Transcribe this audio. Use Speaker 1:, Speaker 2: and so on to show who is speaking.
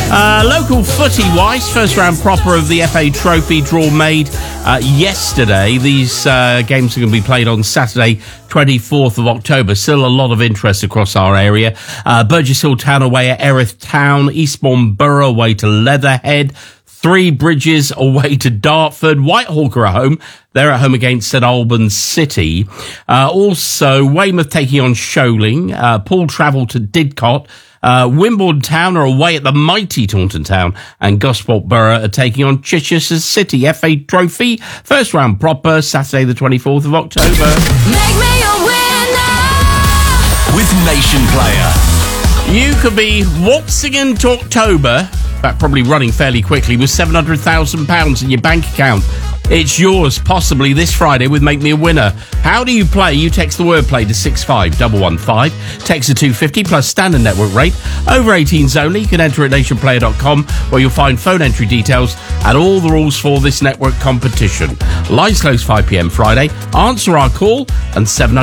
Speaker 1: Local footy-wise, first round proper of the FA Trophy draw made yesterday. These games are going to be played on Saturday, 24th of October. Still a lot of interest across our area. Burgess Hill Town away at Erith Town. Eastbourne Borough away to Leatherhead. Three Bridges away to Dartford. Whitehawk are at home. They're at home against St Albans City. Also, Weymouth taking on Sholing. Poole travel to Didcot. Wimborne Town are away at the mighty Taunton Town, and Gosport Borough are taking on Chichester City. FA Trophy, first round proper, Saturday the 24th of October.
Speaker 2: Make me a winner
Speaker 3: with Nation Player.
Speaker 1: You could be waltzing into October, in fact, probably running fairly quickly, with £700,000 in your bank account. It's yours, possibly this Friday with Make Me a Winner. How do you play? You text the word play to 65115. Text to 250 plus standard network rate. Over 18s only. You can enter at nationplayer.com, where you'll find phone entry details and all the rules for this network competition. Lines close 5 p.m. Friday. Answer our call and 700.